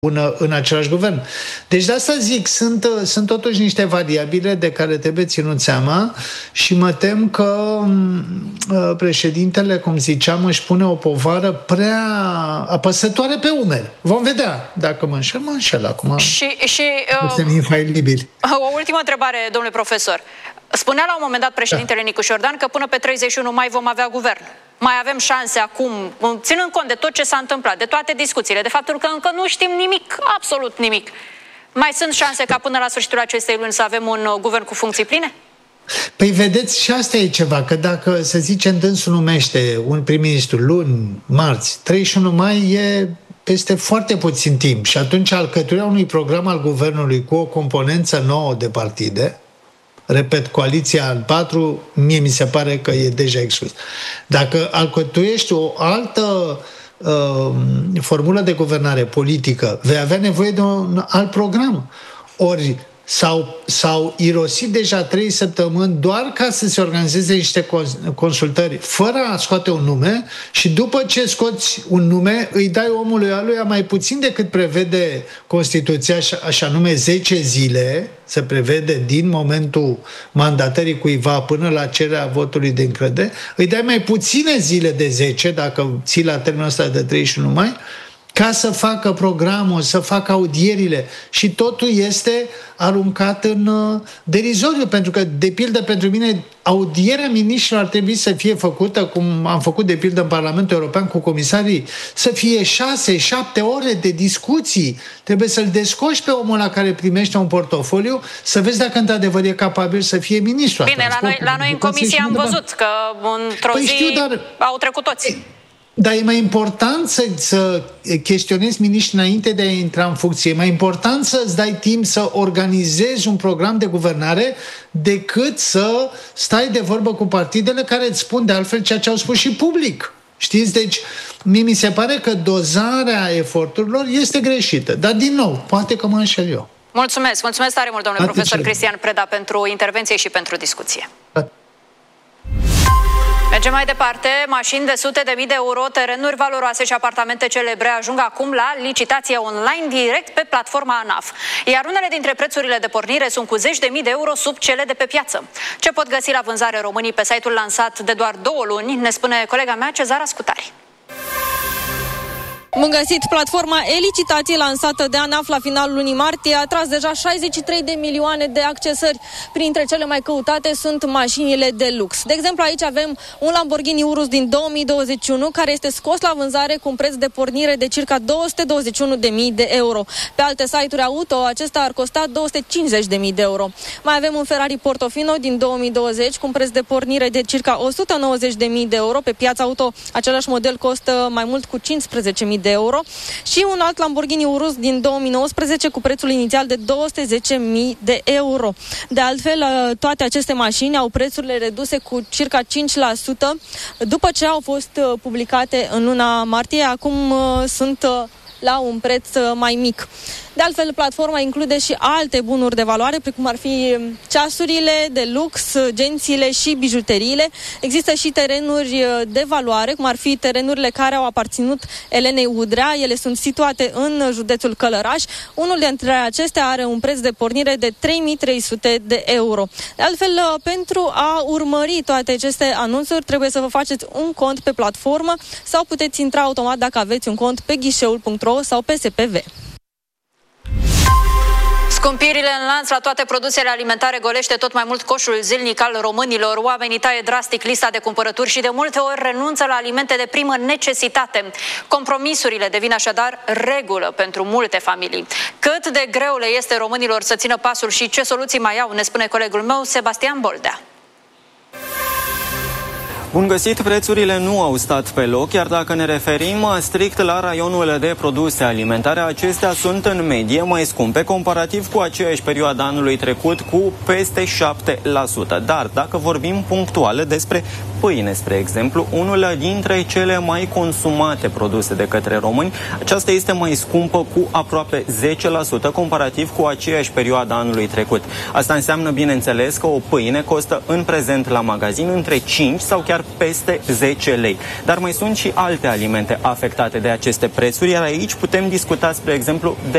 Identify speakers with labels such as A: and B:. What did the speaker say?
A: în același guvern. Deci de asta zic, sunt totuși niște variabile de care trebuie ținut seama și mă tem că președintele, cum ziceam, își pune o povară prea apăsătoare pe umeri. Vom vedea. Dacă mă înșel acum. Suntem infailibili.
B: O ultimă întrebare, domnule profesor. Spunea la un moment dat președintele Nicu Șordan că până pe 31 mai vom avea guvern. Mai avem șanse acum, ținând cont de tot ce s-a întâmplat, de toate discuțiile, de faptul că încă nu știm nimic, absolut nimic. Mai sunt șanse ca până la sfârșitul acestei luni să avem un guvern cu funcții pline?
A: Păi vedeți, și asta e ceva, că dacă, să zicem, dânsul numește un prim-ministru luni, marți, 31 mai e peste foarte puțin timp și atunci alcătuirea unui program al guvernului cu o componență nouă de partide, repet, coaliția în 4, mie mi se pare că e deja exclus. Dacă alcătuiești o altă formulă de guvernare politică, vei avea nevoie de un alt program. Ori s-au irosit deja 3 săptămâni doar ca să se organizeze niște consultări fără a scoate un nume și după ce scoți un nume îi dai omului aluia mai puțin decât prevede Constituția, așa nume 10 zile se prevede din momentul mandatării cuiva până la cererea votului de încredere, îi dai mai puține zile de 10 dacă ții la termenul ăsta de 31 mai ca să facă programul, să facă audierile și totul este aruncat în derizoriu, pentru că, de pildă, pentru mine, audierea miniștrilor ar trebui să fie făcută, cum am făcut, de pildă, în Parlamentul European cu comisarii, să fie 6-7 ore de discuții. Trebuie să-l descoși pe omul la care primește un portofoliu, să vezi dacă, într-adevăr, e capabil să fie ministru.
B: Bine, la noi în comisie am văzut că într-o zi au trecut toți.
A: Dar e mai important să chestionezi miniștri înainte de a intra în funcție. E mai important să-ți dai timp să organizezi un program de guvernare decât să stai de vorbă cu partidele care îți spun de altfel ceea ce au spus și public. Știți? Deci, mie mi se pare că dozarea eforturilor este greșită. Dar, din nou, poate că mă înșel eu.
B: Mulțumesc tare mult, domnule profesor Cristian Preda, pentru intervenție și pentru discuție. Mergem mai departe. Mașini de sute de mii de euro, terenuri valoroase și apartamente celebre ajung acum la licitație online direct pe platforma ANAF. Iar unele dintre prețurile de pornire sunt cu zeci de mii de euro sub cele de pe piață. Ce pot găsi la vânzare românii pe site-ul lansat de doar 2 luni, ne spune colega mea Cezara Scutari.
C: Bun găsit! Platforma e-licitație lansată de ANAF la finalul lunii martie a atras deja 63 de milioane de accesări. Printre cele mai căutate sunt mașinile de lux. De exemplu, aici avem un Lamborghini Urus din 2021 care este scos la vânzare cu un preț de pornire de circa 221.000 de euro. Pe alte site-uri auto, acesta ar costa 250.000 de euro. Mai avem un Ferrari Portofino din 2020 cu un preț de pornire de circa 190.000 de euro. Pe piața auto, același model costă mai mult cu 15.000 de euro și un alt Lamborghini Urus din 2019 cu prețul inițial de 210.000 de euro. De altfel, toate aceste mașini au prețurile reduse cu circa 5% după ce au fost publicate în luna martie. Acum sunt la un preț mai mic. De altfel, platforma include și alte bunuri de valoare, precum ar fi ceasurile de lux, gențiile și bijuteriile. Există și terenuri de valoare, cum ar fi terenurile care au aparținut Elenei Udrea. Ele sunt situate în județul Călăraș. Unul dintre acestea are un preț de pornire de 3.300 de euro. De altfel, pentru a urmări toate aceste anunțuri, trebuie să vă faceți un cont pe platformă sau puteți intra automat dacă aveți un cont pe ghișeul.ro sau pe SPV.
B: Scumpirile în lanț la toate produsele alimentare golește tot mai mult coșul zilnic al românilor. Oamenii taie drastic lista de cumpărături și de multe ori renunță la alimente de primă necesitate. Compromisurile devin așadar regulă pentru multe familii. Cât de greu le este românilor să țină pasul și ce soluții mai au, ne spune colegul meu Sebastian Boldea.
D: Bun găsit, prețurile nu au stat pe loc, iar dacă ne referim strict la raionul de produse alimentare, acestea sunt în medie mai scumpe comparativ cu aceeași perioadă anului trecut cu peste 7%. Dar dacă vorbim punctual despre pâine, spre exemplu, unul dintre cele mai consumate produse de către români, aceasta este mai scumpă cu aproape 10% comparativ cu aceeași perioadă anului trecut. Asta înseamnă, bineînțeles, că o pâine costă în prezent la magazin între 5 sau chiar chiar peste 10 lei. Dar mai sunt și alte alimente afectate de aceste prețuri, iar aici putem discuta, spre exemplu, de